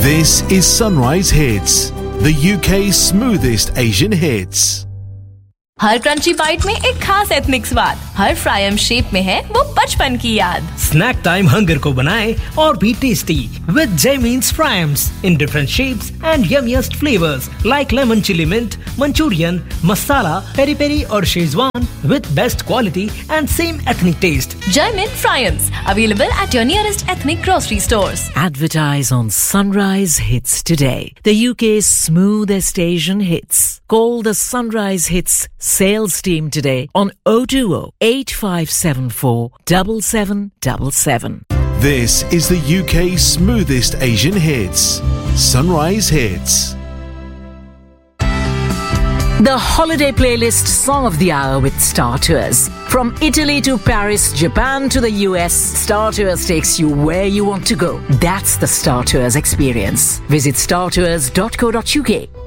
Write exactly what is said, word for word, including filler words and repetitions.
This is Sunrise Hits, the U K's smoothest Asian hits. Her crunchy bite में एक खास ethnic स्वाद, हर fryum shape में है वो बचपन की याद. स्नैक टाइम हंगर को बनाए और भी tasty with Jaimin's Fryams in different shapes and yummiest flavors like lemon chili mint, Manchurian, masala, peri peri और Szechuan with best quality and same ethnic taste. Jaimin Fryams, available at your nearest ethnic grocery stores. Advertise on Sunrise Hits today, the U K's smoothest Asian hits. Call the Sunrise Hits sales team today on oh two oh, eight five seven four, seven seven seven seven. This is the U K's smoothest Asian hits. Sunrise Hits. The holiday playlist song of the hour with Star Tours. From Italy to Paris, Japan to the U S, Star Tours takes you where you want to go. That's the Star Tours experience. Visit star tours dot co dot U K.